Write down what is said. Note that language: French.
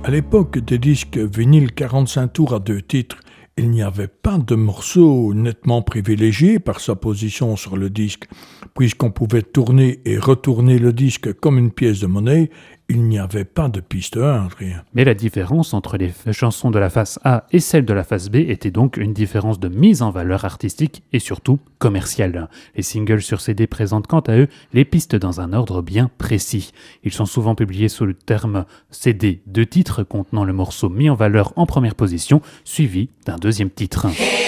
À l'époque des disques vinyle 45 tours à 2 titres, il n'y avait pas de morceau nettement privilégié par sa position sur le disque. Puisqu'on pouvait tourner et retourner le disque comme une pièce de monnaie, il n'y avait pas de piste 1, rien. Mais la différence entre les chansons de la face A et celles de la face B était donc une différence de mise en valeur artistique et surtout commerciale. Les singles sur CD présentent quant à eux les pistes dans un ordre bien précis. Ils sont souvent publiés sous le terme CD, 2 titres contenant le morceau mis en valeur en première position, suivi d'un deuxième titre.